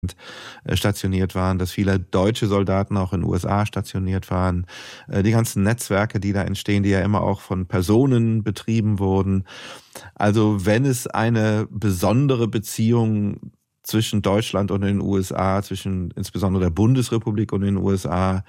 stationiert waren, dass viele deutsche Soldaten auch in den USA stationiert waren. Die ganzen Netzwerke, die da entstehen, die ja immer auch von Personen betrieben wurden. Also wenn es eine besondere Beziehung zwischen Deutschland und den USA, zwischen insbesondere der Bundesrepublik und den USA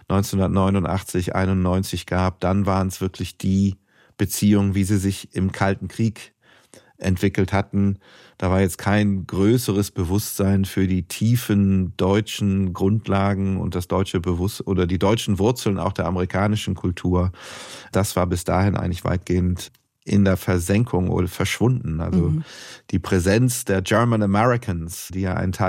1989, 91 gab, dann waren es wirklich die Beziehungen, wie sie sich im Kalten Krieg entwickelt hatten. Da war jetzt kein größeres Bewusstsein für die tiefen deutschen Grundlagen und das deutsche oder die deutschen Wurzeln auch der amerikanischen Kultur. Das war bis dahin eigentlich weitgehend in der Versenkung oder verschwunden. Also die Präsenz der German Americans, die ja ein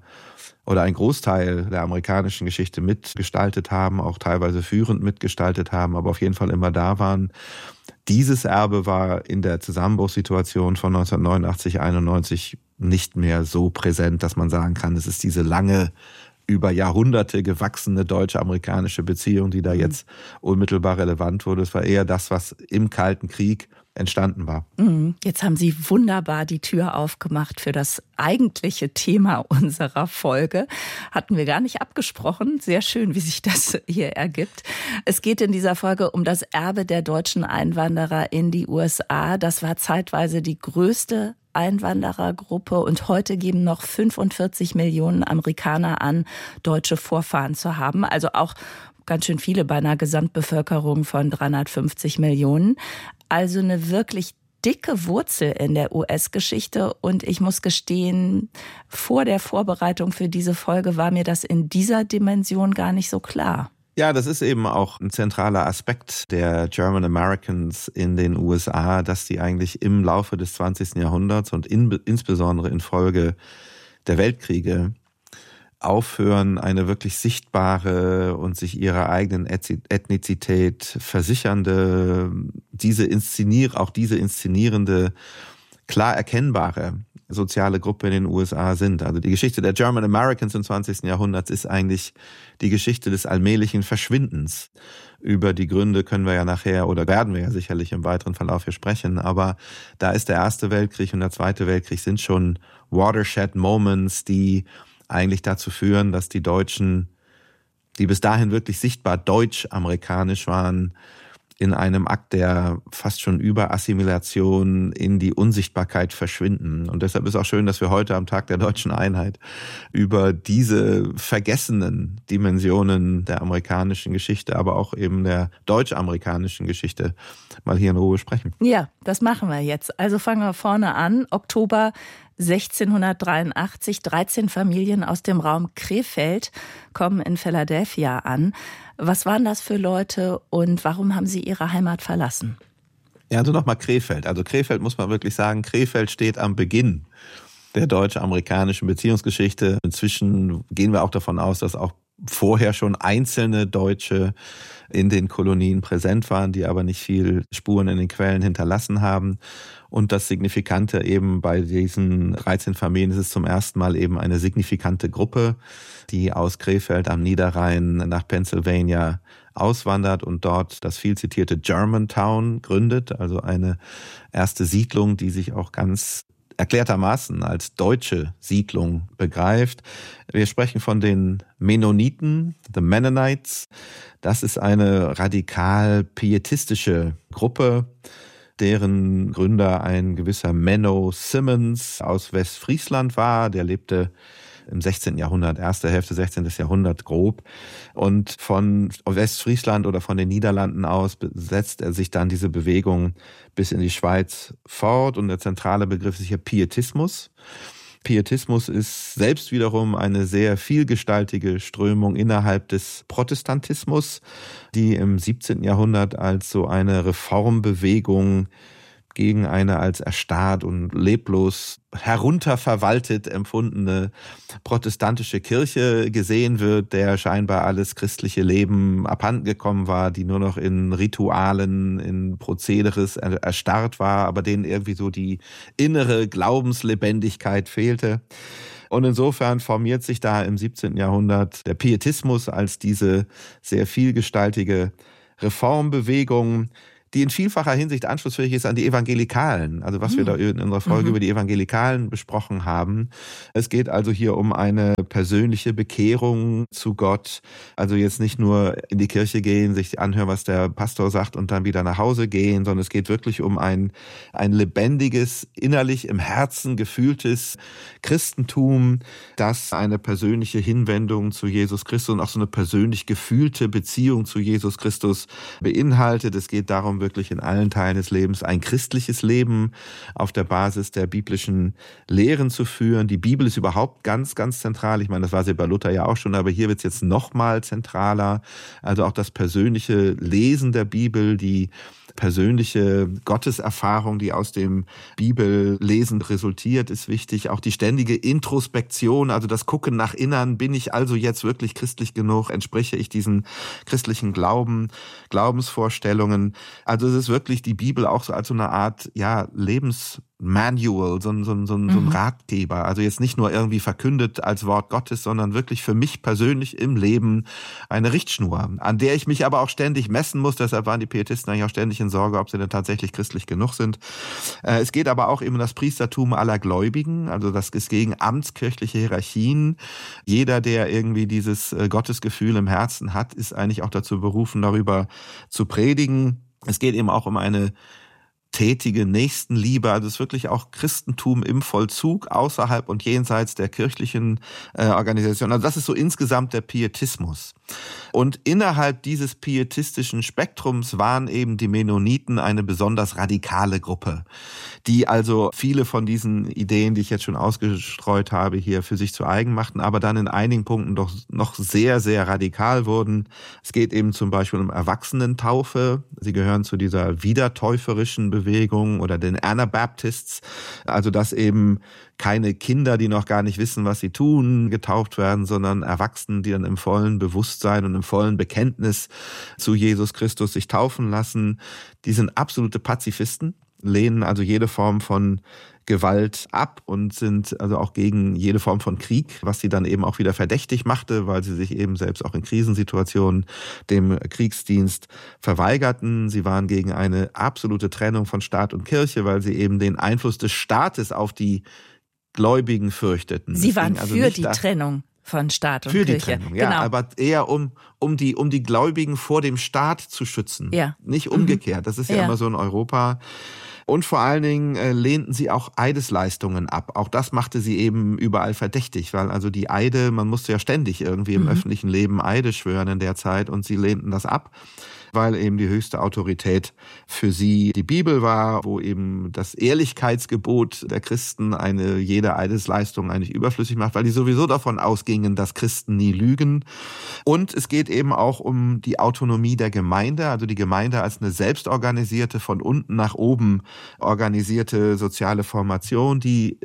Großteil der amerikanischen Geschichte mitgestaltet haben, auch teilweise führend mitgestaltet haben, aber auf jeden Fall immer da waren. Dieses Erbe war in der Zusammenbruchssituation von 1989, 91 nicht mehr so präsent, dass man sagen kann, es ist diese lange, über Jahrhunderte gewachsene deutsche-amerikanische Beziehung, die da jetzt unmittelbar relevant wurde. Es war eher das, was im Kalten Krieg entstanden war. Jetzt haben Sie wunderbar die Tür aufgemacht für das eigentliche Thema unserer Folge. Hatten wir gar nicht abgesprochen. Sehr schön, wie sich das hier ergibt. Es geht in dieser Folge um das Erbe der deutschen Einwanderer in die USA. Das war zeitweise die größte Einwanderergruppe und heute geben noch 45 Millionen Amerikaner an, deutsche Vorfahren zu haben. Also auch ganz schön viele bei einer Gesamtbevölkerung von 350 Millionen. Also eine wirklich dicke Wurzel in der US-Geschichte. Und ich muss gestehen, vor der Vorbereitung für diese Folge war mir das in dieser Dimension gar nicht so klar. Ja, das ist eben auch ein zentraler Aspekt der German Americans in den USA, dass die eigentlich im Laufe des 20. Jahrhunderts und insbesondere infolge der Weltkriege aufhören, eine wirklich sichtbare und sich ihrer eigenen Ethnizität versichernde, diese inszenierende, klar erkennbare soziale Gruppe in den USA sind. Also die Geschichte der German Americans im 20. Jahrhundert ist eigentlich die Geschichte des allmählichen Verschwindens. Über die Gründe können wir ja nachher oder werden wir ja sicherlich im weiteren Verlauf hier sprechen. Aber da ist der Erste Weltkrieg und der Zweite Weltkrieg sind schon Watershed Moments, die eigentlich dazu führen, dass die Deutschen, die bis dahin wirklich sichtbar deutsch-amerikanisch waren, in einem Akt der fast schon Überassimilation in die Unsichtbarkeit verschwinden. Und deshalb ist auch schön, dass wir heute am Tag der deutschen Einheit über diese vergessenen Dimensionen der amerikanischen Geschichte, aber auch eben der deutsch-amerikanischen Geschichte mal hier in Ruhe sprechen. Ja, das machen wir jetzt. Also fangen wir vorne an. Oktober 1683, 13 Familien aus dem Raum Krefeld kommen in Philadelphia an. Was waren das für Leute und warum haben sie ihre Heimat verlassen? Ja, also nochmal Krefeld. Also Krefeld muss man wirklich sagen, Krefeld steht am Beginn der deutsch-amerikanischen Beziehungsgeschichte. Inzwischen gehen wir auch davon aus, dass auch vorher schon einzelne Deutsche in den Kolonien präsent waren, die aber nicht viel Spuren in den Quellen hinterlassen haben. Und das Signifikante eben bei diesen 13 Familien ist es zum ersten Mal eben eine signifikante Gruppe, die aus Krefeld am Niederrhein nach Pennsylvania auswandert und dort das viel zitierte Germantown gründet, also eine erste Siedlung, die sich auch ganz erklärtermaßen als deutsche Siedlung begreift. Wir sprechen von den Mennoniten, the Mennonites. Das ist eine radikal pietistische Gruppe, deren Gründer ein gewisser Menno Simons aus Westfriesland war. Der lebte im 16. Jahrhundert, erste Hälfte 16. Jahrhundert grob. Und von Westfriesland oder von den Niederlanden aus setzt er sich dann diese Bewegung bis in die Schweiz fort. Und der zentrale Begriff ist hier Pietismus. Pietismus ist selbst wiederum eine sehr vielgestaltige Strömung innerhalb des Protestantismus, die im 17. Jahrhundert als so eine Reformbewegung gegen eine als erstarrt und leblos herunterverwaltet empfundene protestantische Kirche gesehen wird, der scheinbar alles christliche Leben abhanden gekommen war, die nur noch in Ritualen, in Prozederes erstarrt war, aber denen irgendwie so die innere Glaubenslebendigkeit fehlte. Und insofern formiert sich da im 17. Jahrhundert der Pietismus als diese sehr vielgestaltige Reformbewegung, die in vielfacher Hinsicht anschlussfähig ist an die Evangelikalen, also was wir da in unserer Folge über die Evangelikalen besprochen haben. Es geht also hier um eine persönliche Bekehrung zu Gott, also jetzt nicht nur in die Kirche gehen, sich anhören, was der Pastor sagt und dann wieder nach Hause gehen, sondern es geht wirklich um ein lebendiges, innerlich im Herzen gefühltes Christentum, das eine persönliche Hinwendung zu Jesus Christus und auch so eine persönlich gefühlte Beziehung zu Jesus Christus beinhaltet. Es geht darum, wirklich in allen Teilen des Lebens ein christliches Leben auf der Basis der biblischen Lehren zu führen. Die Bibel ist überhaupt ganz, ganz zentral. Ich meine, das war sie bei Luther ja auch schon, aber hier wird es jetzt noch mal zentraler. Also auch das persönliche Lesen der Bibel, die persönliche Gotteserfahrung, die aus dem Bibellesen resultiert, ist wichtig. Auch die ständige Introspektion, also das Gucken nach innen. Bin ich also jetzt wirklich christlich genug? Entspreche ich diesen christlichen Glaubensvorstellungen? Also es ist wirklich die Bibel auch so als so eine Art, Lebensmanual, so ein Ratgeber. Also jetzt nicht nur irgendwie verkündet als Wort Gottes, sondern wirklich für mich persönlich im Leben eine Richtschnur, an der ich mich aber auch ständig messen muss. Deshalb waren die Pietisten eigentlich auch ständig in Sorge, ob sie denn tatsächlich christlich genug sind. Es geht aber auch eben um das Priestertum aller Gläubigen. Also das ist gegen amtskirchliche Hierarchien. Jeder, der irgendwie dieses Gottesgefühl im Herzen hat, ist eigentlich auch dazu berufen, darüber zu predigen. Es geht eben auch um eine tätige Nächstenliebe, also es ist wirklich auch Christentum im Vollzug außerhalb und jenseits der kirchlichen Organisation. Also das ist so insgesamt der Pietismus. Und innerhalb dieses pietistischen Spektrums waren eben die Mennoniten eine besonders radikale Gruppe, die also viele von diesen Ideen, die ich jetzt schon ausgestreut habe, hier für sich zu eigen machten, aber dann in einigen Punkten doch noch sehr, sehr radikal wurden. Es geht eben zum Beispiel um Erwachsenentaufe. Sie gehören zu dieser wiedertäuferischen Bewegung oder den Anabaptists, also dass eben keine Kinder, die noch gar nicht wissen, was sie tun, getauft werden, sondern Erwachsene, die dann im vollen Bewusstsein und im vollen Bekenntnis zu Jesus Christus sich taufen lassen. Die sind absolute Pazifisten, lehnen also jede Form von Gewalt ab und sind also auch gegen jede Form von Krieg, was sie dann eben auch wieder verdächtig machte, weil sie sich eben selbst auch in Krisensituationen dem Kriegsdienst verweigerten. Sie waren gegen eine absolute Trennung von Staat und Kirche, weil sie eben den Einfluss des Staates auf die Gläubigen fürchteten. Sie waren also für die Trennung von Staat und Kirche. Für die Trennung, genau. Ja, aber eher um die Gläubigen vor dem Staat zu schützen. Ja. Nicht umgekehrt. Das ist ja immer so in Europa. Und vor allen Dingen lehnten sie auch Eidesleistungen ab. Auch das machte sie eben überall verdächtig, weil also die Eide, man musste ja ständig irgendwie im öffentlichen Leben Eide schwören in der Zeit und sie lehnten das ab, weil eben die höchste Autorität für sie die Bibel war, wo eben das Ehrlichkeitsgebot der Christen jede Eidesleistung eigentlich überflüssig macht, weil die sowieso davon ausgingen, dass Christen nie lügen. Und es geht eben auch um die Autonomie der Gemeinde, also die Gemeinde als eine selbstorganisierte, von unten nach oben organisierte soziale Formation, die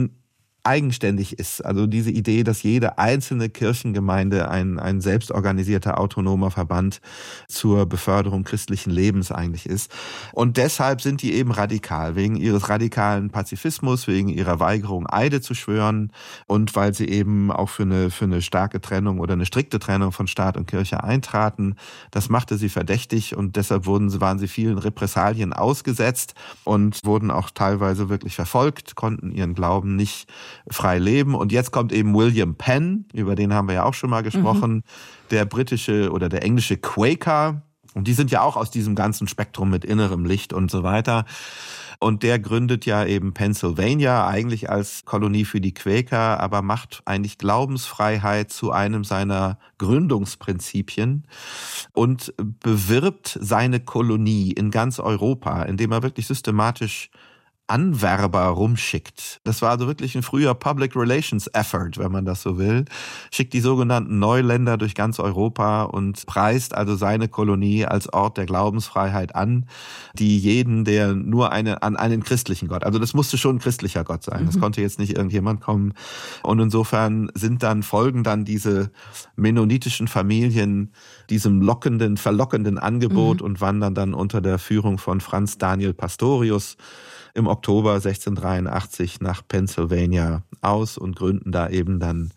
eigenständig ist. Also diese Idee, dass jede einzelne Kirchengemeinde ein selbstorganisierter, autonomer Verband zur Beförderung christlichen Lebens eigentlich ist. Und deshalb sind die eben radikal, wegen ihres radikalen Pazifismus, wegen ihrer Weigerung, Eide zu schwören und weil sie eben auch für eine starke Trennung oder eine strikte Trennung von Staat und Kirche eintraten. Das machte sie verdächtig und deshalb waren sie vielen Repressalien ausgesetzt und wurden auch teilweise wirklich verfolgt, konnten ihren Glauben nicht frei leben. Und jetzt kommt eben William Penn, über den haben wir ja auch schon mal gesprochen, der britische oder der englische Quaker. Und die sind ja auch aus diesem ganzen Spektrum mit innerem Licht und so weiter. Und der gründet ja eben Pennsylvania eigentlich als Kolonie für die Quäker, aber macht eigentlich Glaubensfreiheit zu einem seiner Gründungsprinzipien und bewirbt seine Kolonie in ganz Europa, indem er wirklich systematisch Anwerber rumschickt. Das war also wirklich ein früher Public Relations Effort, wenn man das so will. Schickt die sogenannten Neuländer durch ganz Europa und preist also seine Kolonie als Ort der Glaubensfreiheit an, die jeden, der nur an einen christlichen Gott, also das musste schon ein christlicher Gott sein, das konnte jetzt nicht irgendjemand kommen. Und insofern folgen dann diese mennonitischen Familien diesem verlockenden Angebot und wandern dann unter der Führung von Franz Daniel Pastorius im Oktober 1683 nach Pennsylvania aus und gründen da eben dann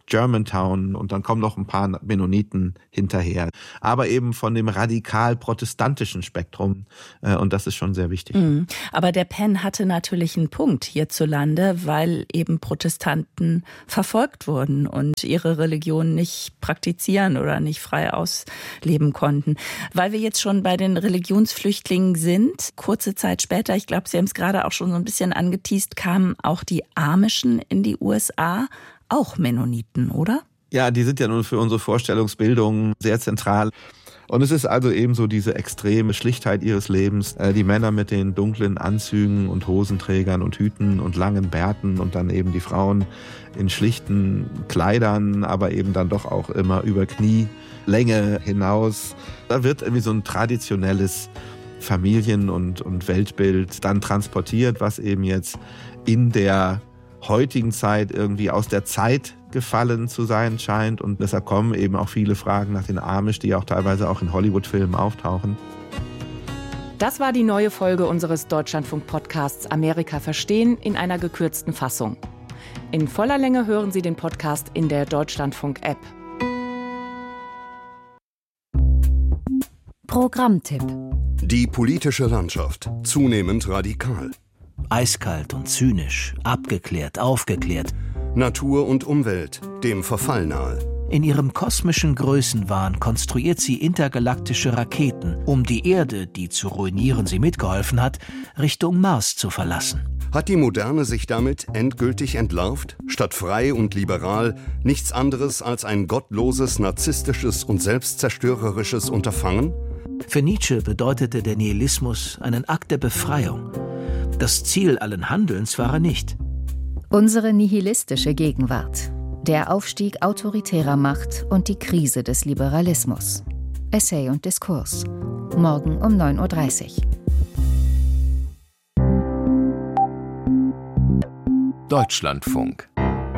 Germantown und dann kommen noch ein paar Mennoniten hinterher. Aber eben von dem radikal-protestantischen Spektrum und das ist schon sehr wichtig. Aber der Penn hatte natürlich einen Punkt hierzulande, weil eben Protestanten verfolgt wurden und ihre Religion nicht praktizieren oder nicht frei ausleben konnten. Weil wir jetzt schon bei den Religionsflüchtlingen sind, kurze Zeit später, ich glaube, Sie haben es gerade auch schon so ein bisschen angeteast, kamen auch die Amischen in die USA, auch Mennoniten, oder? Ja, die sind ja nun für unsere Vorstellungsbildung sehr zentral. Und es ist also eben so diese extreme Schlichtheit ihres Lebens. Die Männer mit den dunklen Anzügen und Hosenträgern und Hüten und langen Bärten und dann eben die Frauen in schlichten Kleidern, aber eben dann doch auch immer über Knielänge hinaus. Da wird irgendwie so ein traditionelles Familien- und Weltbild dann transportiert, was eben jetzt in der heutigen Zeit irgendwie aus der Zeit gefallen zu sein scheint. Und deshalb kommen eben auch viele Fragen nach den Amish, die auch teilweise auch in Hollywood-Filmen auftauchen. Das war die neue Folge unseres Deutschlandfunk-Podcasts Amerika verstehen in einer gekürzten Fassung. In voller Länge hören Sie den Podcast in der Deutschlandfunk-App. Programmtipp: Die politische Landschaft, zunehmend radikal. Eiskalt und zynisch, abgeklärt, aufgeklärt. Natur und Umwelt, dem Verfall nahe. In ihrem kosmischen Größenwahn konstruiert sie intergalaktische Raketen, um die Erde, die zu ruinieren sie mitgeholfen hat, Richtung Mars zu verlassen. Hat die Moderne sich damit endgültig entlarvt? Statt frei und liberal nichts anderes als ein gottloses, narzisstisches und selbstzerstörerisches Unterfangen? Für Nietzsche bedeutete der Nihilismus einen Akt der Befreiung. Das Ziel allen Handelns war er nicht. Unsere nihilistische Gegenwart. Der Aufstieg autoritärer Macht und die Krise des Liberalismus. Essay und Diskurs. Morgen um 9:30 Uhr. Deutschlandfunk.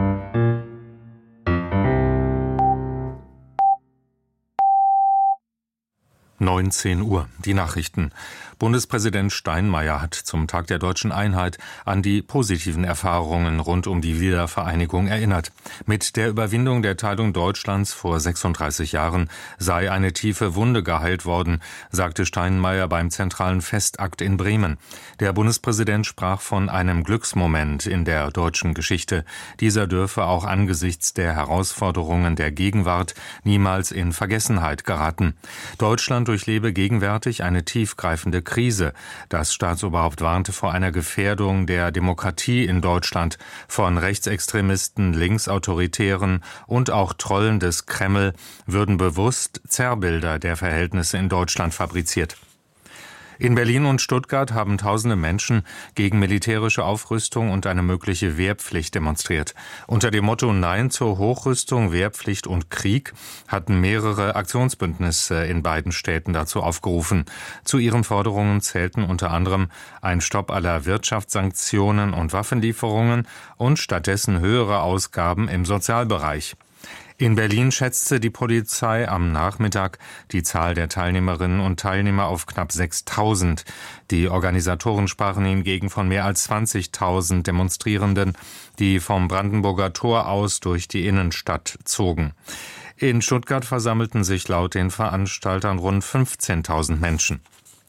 (19 Uhr), die Nachrichten. Bundespräsident Steinmeier hat zum Tag der Deutschen Einheit an die positiven Erfahrungen rund um die Wiedervereinigung erinnert. Mit der Überwindung der Teilung Deutschlands vor 36 Jahren sei eine tiefe Wunde geheilt worden, sagte Steinmeier beim zentralen Festakt in Bremen. Der Bundespräsident sprach von einem Glücksmoment in der deutschen Geschichte. Dieser dürfe auch angesichts der Herausforderungen der Gegenwart niemals in Vergessenheit geraten. Deutschland durchlebe gegenwärtig eine tiefgreifende Krise. Das Staatsoberhaupt warnte vor einer Gefährdung der Demokratie in Deutschland von Rechtsextremisten, Linksautoritären und auch Trollen des Kreml würden bewusst Zerrbilder der Verhältnisse in Deutschland fabriziert. In Berlin und Stuttgart haben tausende Menschen gegen militärische Aufrüstung und eine mögliche Wehrpflicht demonstriert. Unter dem Motto Nein zur Hochrüstung, Wehrpflicht und Krieg hatten mehrere Aktionsbündnisse in beiden Städten dazu aufgerufen. Zu ihren Forderungen zählten unter anderem ein Stopp aller Wirtschaftssanktionen und Waffenlieferungen und stattdessen höhere Ausgaben im Sozialbereich. In Berlin schätzte die Polizei am Nachmittag die Zahl der Teilnehmerinnen und Teilnehmer auf knapp 6.000. Die Organisatoren sprachen hingegen von mehr als 20.000 Demonstrierenden, die vom Brandenburger Tor aus durch die Innenstadt zogen. In Stuttgart versammelten sich laut den Veranstaltern rund 15.000 Menschen.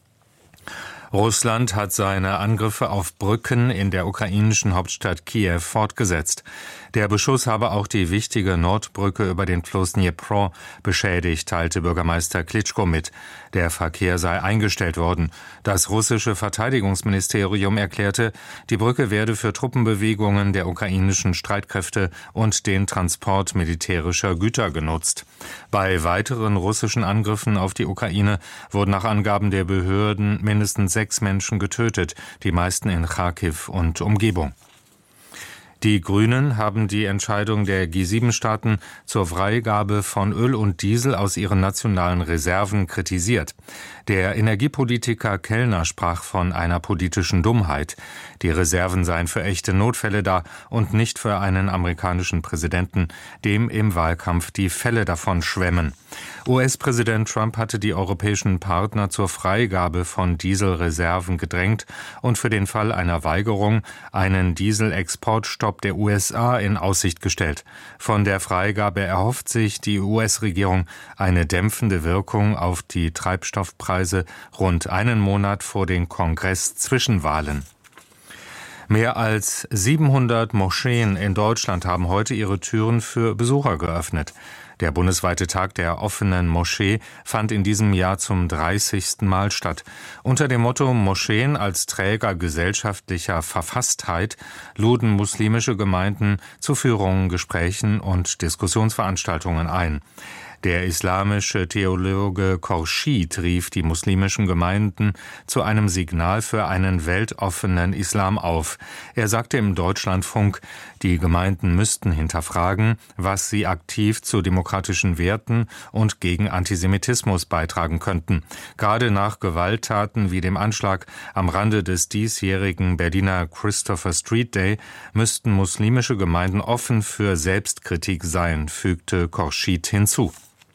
Russland hat seine Angriffe auf Brücken in der ukrainischen Hauptstadt Kiew fortgesetzt. Der Beschuss habe auch die wichtige Nordbrücke über den Fluss Dnipro beschädigt, teilte Bürgermeister Klitschko mit. Der Verkehr sei eingestellt worden. Das russische Verteidigungsministerium erklärte, die Brücke werde für Truppenbewegungen der ukrainischen Streitkräfte und den Transport militärischer Güter genutzt. Bei weiteren russischen Angriffen auf die Ukraine wurden nach Angaben der Behörden mindestens 6 Menschen getötet, die meisten in Charkiw und Umgebung. Die Grünen haben die Entscheidung der G7-Staaten zur Freigabe von Öl und Diesel aus ihren nationalen Reserven kritisiert. Der Energiepolitiker Kellner sprach von einer politischen Dummheit. Die Reserven seien für echte Notfälle da und nicht für einen amerikanischen Präsidenten, dem im Wahlkampf die Fälle davon schwemmen. US-Präsident Trump hatte die europäischen Partner zur Freigabe von Dieselreserven gedrängt und für den Fall einer Weigerung einen Dieselexportstopp Exportstopp der USA in Aussicht gestellt. Von der Freigabe erhofft sich die US-Regierung eine dämpfende Wirkung auf die Treibstoffpreise rund einen Monat vor den Kongress-Zwischenwahlen. Mehr als 700 Moscheen in Deutschland haben heute ihre Türen für Besucher geöffnet. Der bundesweite Tag der offenen Moschee fand in diesem Jahr zum 30. Mal statt. Unter dem Motto Moscheen als Träger gesellschaftlicher Verfasstheit luden muslimische Gemeinden zu Führungen, Gesprächen und Diskussionsveranstaltungen ein. Der islamische Theologe Khorshid rief die muslimischen Gemeinden zu einem Signal für einen weltoffenen Islam auf. Er sagte im Deutschlandfunk, die Gemeinden müssten hinterfragen, was sie aktiv zu demokratischen Werten und gegen Antisemitismus beitragen könnten. Gerade nach Gewalttaten wie dem Anschlag am Rande des diesjährigen Berliner Christopher Street Day müssten muslimische Gemeinden offen für Selbstkritik sein, fügte Khorshid hinzu.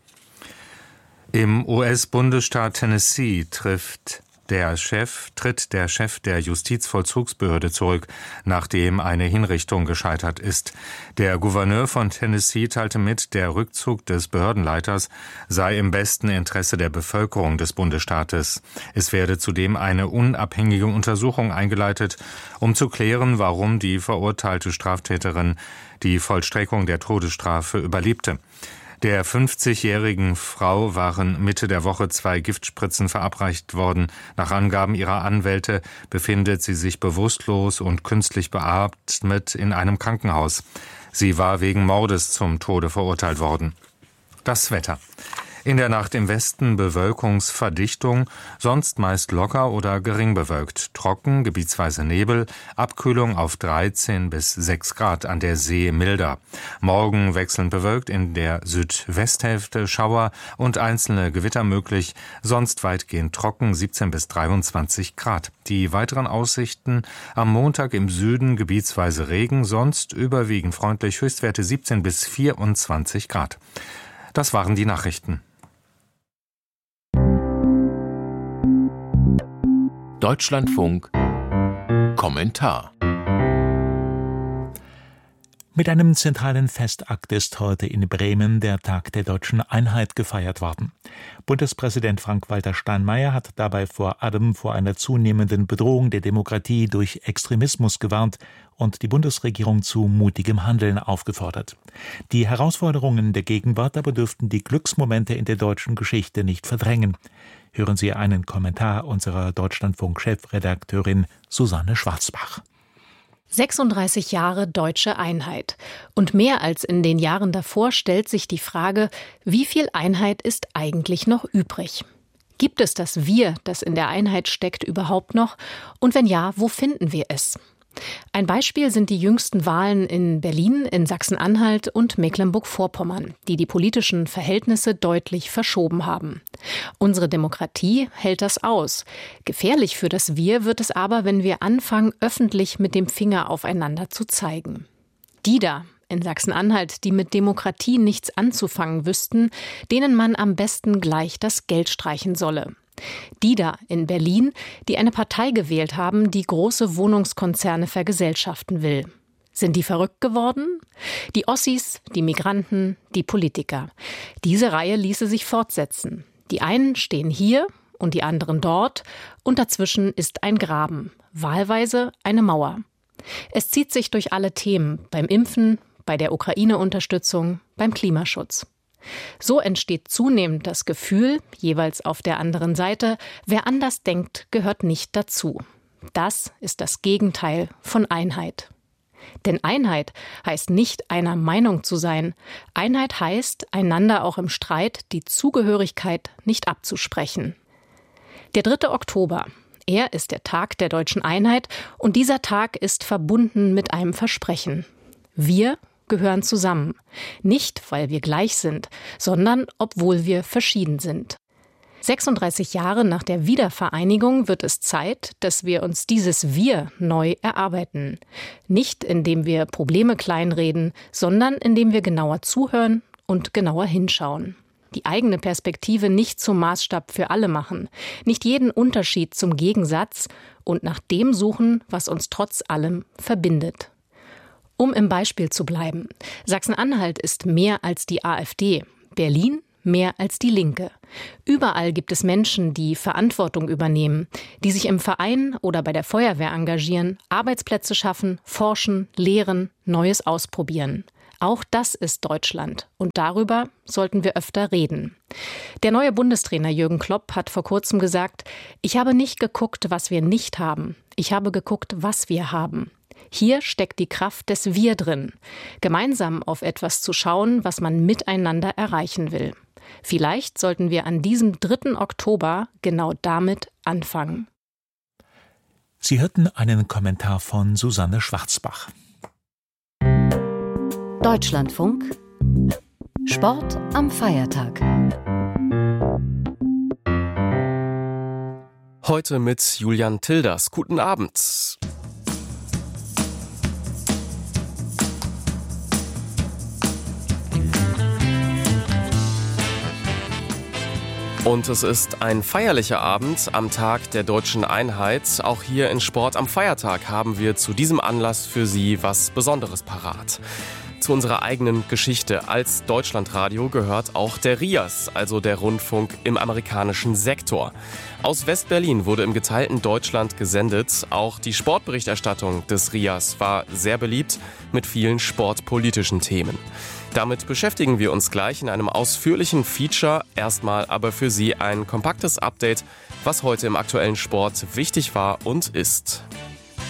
Im US-Bundesstaat Tennessee tritt der Chef der Justizvollzugsbehörde zurück, nachdem eine Hinrichtung gescheitert ist. Der Gouverneur von Tennessee teilte mit, der Rückzug des Behördenleiters sei im besten Interesse der Bevölkerung des Bundesstaates. Es werde zudem eine unabhängige Untersuchung eingeleitet, um zu klären, warum die verurteilte Straftäterin die Vollstreckung der Todesstrafe überlebte. Der 50-jährigen Frau waren Mitte der Woche 2 Giftspritzen verabreicht worden. Nach Angaben ihrer Anwälte befindet sie sich bewusstlos und künstlich beatmet in einem Krankenhaus. Sie war wegen Mordes zum Tode verurteilt worden. Das Wetter. In der Nacht im Westen Bewölkungsverdichtung, sonst meist locker oder gering bewölkt. Trocken, gebietsweise Nebel, Abkühlung auf 13 bis 6 Grad, an der See milder. Morgen wechselnd bewölkt, in der Südwesthälfte Schauer und einzelne Gewitter möglich, sonst weitgehend trocken, 17 bis 23 Grad. Die weiteren Aussichten: am Montag im Süden gebietsweise Regen, sonst überwiegend freundlich, Höchstwerte 17 bis 24 Grad. Das waren die Nachrichten. Deutschlandfunk Kommentar. Mit einem zentralen Festakt ist heute in Bremen der Tag der Deutschen Einheit gefeiert worden. Bundespräsident Frank-Walter Steinmeier hat dabei vor allem vor einer zunehmenden Bedrohung der Demokratie durch Extremismus gewarnt und die Bundesregierung zu mutigem Handeln aufgefordert. Die Herausforderungen der Gegenwart aber dürften die Glücksmomente in der deutschen Geschichte nicht verdrängen. Hören Sie einen Kommentar unserer Deutschlandfunk-Chefredakteurin Susanne Schwarzbach. 36 Jahre deutsche Einheit. Und mehr als in den Jahren davor stellt sich die Frage, wie viel Einheit ist eigentlich noch übrig? Gibt es das Wir, das in der Einheit steckt, überhaupt noch? Und wenn ja, wo finden wir es? Ein Beispiel sind die jüngsten Wahlen in Berlin, in Sachsen-Anhalt und Mecklenburg-Vorpommern, die die politischen Verhältnisse deutlich verschoben haben. Unsere Demokratie hält das aus. Gefährlich für das Wir wird es aber, wenn wir anfangen, öffentlich mit dem Finger aufeinander zu zeigen. Die da in Sachsen-Anhalt, die mit Demokratie nichts anzufangen wüssten, denen man am besten gleich das Geld streichen solle. Die da in Berlin, die eine Partei gewählt haben, die große Wohnungskonzerne vergesellschaften will. Sind die verrückt geworden? Die Ossis, die Migranten, die Politiker. Diese Reihe ließe sich fortsetzen. Die einen stehen hier und die anderen dort und dazwischen ist ein Graben, wahlweise eine Mauer. Es zieht sich durch alle Themen, beim Impfen, bei der Ukraine-Unterstützung, beim Klimaschutz. So entsteht zunehmend das Gefühl, jeweils auf der anderen Seite, wer anders denkt, gehört nicht dazu. Das ist das Gegenteil von Einheit. Denn Einheit heißt nicht, einer Meinung zu sein. Einheit heißt, einander auch im Streit die Zugehörigkeit nicht abzusprechen. Der 3. Oktober, er ist der Tag der deutschen Einheit und dieser Tag ist verbunden mit einem Versprechen. Wir gehören zusammen. Nicht, weil wir gleich sind, sondern obwohl wir verschieden sind. 36 Jahre nach der Wiedervereinigung wird es Zeit, dass wir uns dieses Wir neu erarbeiten. Nicht, indem wir Probleme kleinreden, sondern indem wir genauer zuhören und genauer hinschauen. Die eigene Perspektive nicht zum Maßstab für alle machen, nicht jeden Unterschied zum Gegensatz und nach dem suchen, was uns trotz allem verbindet. Um im Beispiel zu bleiben. Sachsen-Anhalt ist mehr als die AfD. Berlin mehr als die Linke. Überall gibt es Menschen, die Verantwortung übernehmen, die sich im Verein oder bei der Feuerwehr engagieren, Arbeitsplätze schaffen, forschen, lehren, Neues ausprobieren. Auch das ist Deutschland. Und darüber sollten wir öfter reden. Der neue Bundestrainer Jürgen Klopp hat vor kurzem gesagt, ich habe nicht geguckt, was wir nicht haben. Ich habe geguckt, was wir haben. Hier steckt die Kraft des Wir drin. Gemeinsam auf etwas zu schauen, was man miteinander erreichen will. Vielleicht sollten wir an diesem 3. Oktober genau damit anfangen. Sie hörten einen Kommentar von Susanne Schwarzbach. Deutschlandfunk Sport am Feiertag. Heute mit Julian Tilders. Guten Abend. Und es ist ein feierlicher Abend am Tag der Deutschen Einheit. Auch hier in Sport am Feiertag haben wir zu diesem Anlass für Sie was Besonderes parat. Zu unserer eigenen Geschichte als Deutschlandradio gehört auch der RIAS, also der Rundfunk im amerikanischen Sektor. Aus West-Berlin wurde im geteilten Deutschland gesendet. Auch die Sportberichterstattung des RIAS war sehr beliebt mit vielen sportpolitischen Themen. Damit beschäftigen wir uns gleich in einem ausführlichen Feature. Erstmal aber für Sie ein kompaktes Update, was heute im aktuellen Sport wichtig war und ist.